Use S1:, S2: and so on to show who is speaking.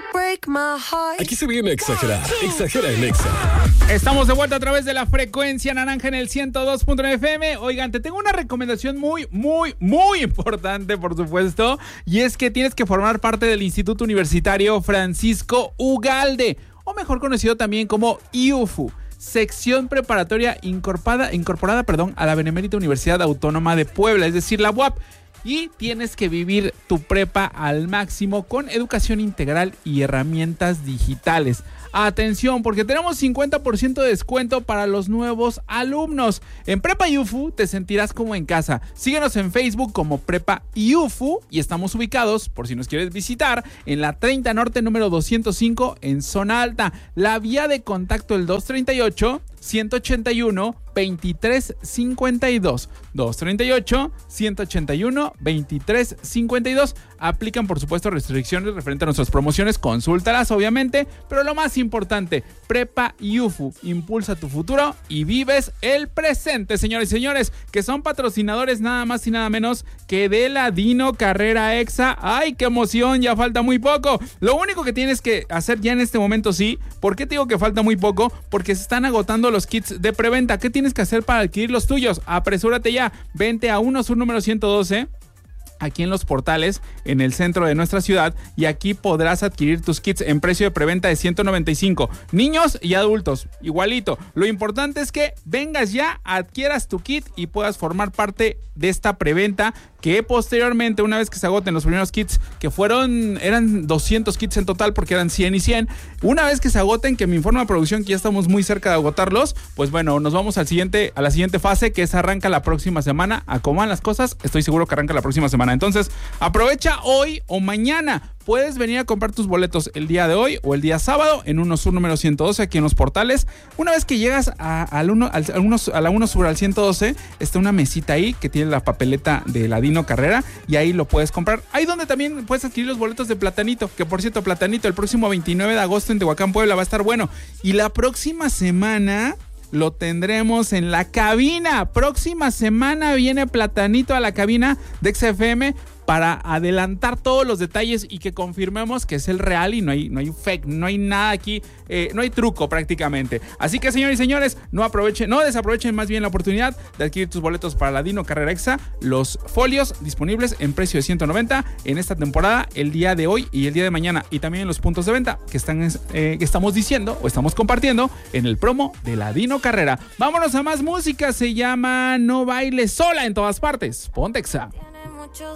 S1: Aquí se viene exagerar. Exagera en Exa.
S2: Estamos de vuelta a través de la frecuencia naranja en el 102.9 FM. Oigan, te tengo una recomendación muy importante, por supuesto. Y es que tienes que formar parte del Instituto Universitario Francisco Ugalde, o mejor conocido también como IUFU. Sección preparatoria incorporada a la Benemérita Universidad Autónoma de Puebla, es decir, la UAP. Y tienes que vivir tu prepa al máximo con educación integral y herramientas digitales. Atención, porque tenemos 50% de descuento para los nuevos alumnos. En Prepa IUFU te sentirás como en casa. Síguenos en Facebook como Prepa IUFU y estamos ubicados, por si nos quieres visitar, en la 30 Norte número 205 en Zona Alta. La vía de contacto el 238-181-2352. 238-181-2352. Aplican, por supuesto, restricciones referente a nuestras promociones. Consúltalas, obviamente. Pero lo más importante, Prepa IUFU. Impulsa tu futuro y vives el presente, señores y señores, que son patrocinadores nada más y nada menos que de la Dino Carrera Exa. ¡Ay, qué emoción! Ya falta muy poco. Lo único que tienes que hacer ya en este momento, sí. ¿Por qué te digo que falta muy poco? Porque se están agotando los kits de preventa. ¿Qué tienes que hacer para adquirir los tuyos? Apresúrate ya. Vente a UNOSUR número 112. Aquí en Los Portales, en el centro de nuestra ciudad, y aquí podrás adquirir tus kits en precio de preventa de 195. Niños y adultos, igualito. Lo importante es que vengas ya, adquieras tu kit y puedas formar parte de esta preventa, que posteriormente, una vez que se agoten los primeros kits, que eran 200 kits en total porque eran 100 y 100, una vez que se agoten, que me informa la producción que ya estamos muy cerca de agotarlos, pues bueno, nos vamos a la siguiente fase, que es arranca la próxima semana. A cómo van las cosas, estoy seguro que arranca la próxima semana. Entonces, aprovecha hoy o mañana. Puedes venir a comprar tus boletos el día de hoy o el día sábado en UNOSUR número 112 aquí en Los Portales. Una vez que llegas a la UNOSUR al 112, está una mesita ahí que tiene la papeleta de la Dino Carrera y ahí lo puedes comprar. Ahí donde también puedes adquirir los boletos de Platanito, que por cierto, Platanito el próximo 29 de agosto en Tehuacán, Puebla, va a estar bueno. Y la próxima semana lo tendremos en la cabina. Próxima semana viene Platanito a la cabina de XFM para adelantar todos los detalles y que confirmemos que es el real y no hay fake, no hay nada aquí, no hay truco prácticamente. Así que, señores y señores, no desaprovechen más bien la oportunidad de adquirir tus boletos para la Dino Carrera Exa. Los folios disponibles en precio de 190 en esta temporada, el día de hoy y el día de mañana, y también en los puntos de venta que estamos diciendo o estamos compartiendo en el promo de la Dino Carrera. Vámonos a más música, se llama No Bailes Sola en todas partes. Ponte Exa.